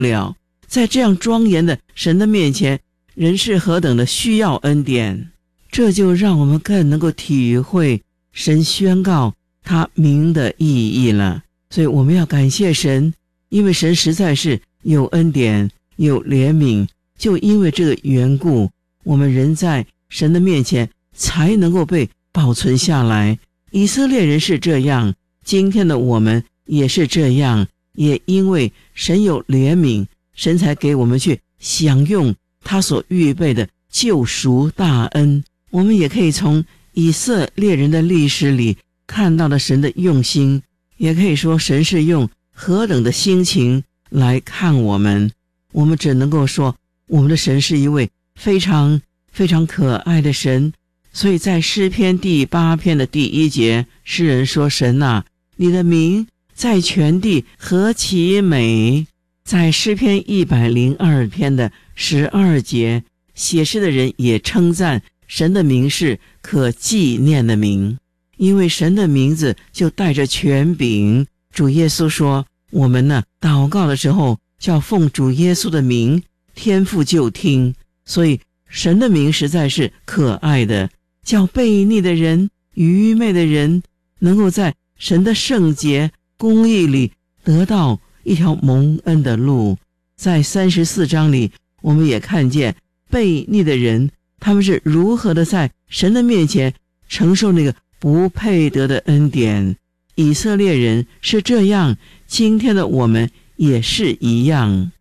了。在这样庄严的神的面前，人是何等的需要恩典，这就让我们更能够体会神宣告他名的意义了。所以我们要感谢神，因为神实在是有恩典有怜悯，就因为这个缘故，我们人在神的面前才能够被保存下来。以色列人是这样，今天的我们也是这样，也因为神有怜悯，神才给我们去享用他所预备的救赎大恩。我们也可以从以色列人的历史里看到了神的用心，也可以说神是用何等的心情来看我们。我们只能够说，我们的神是一位非常非常可爱的神。所以在诗篇第8篇的第1节，诗人说，神啊，你的名在全地何其美。在诗篇102篇的12节，写诗的人也称赞神的名是可纪念的名，因为神的名字就带着权柄。主耶稣说，我们呢祷告的时候叫奉主耶稣的名，天父就听。所以神的名实在是可爱的，叫悖逆的人愚昧的人能够在神的圣洁公义里得到一条蒙恩的路。在34章里，我们也看见悖逆的人他们是如何的在神的面前承受那个不配得的恩典。以色列人是这样，今天的我们也是一样。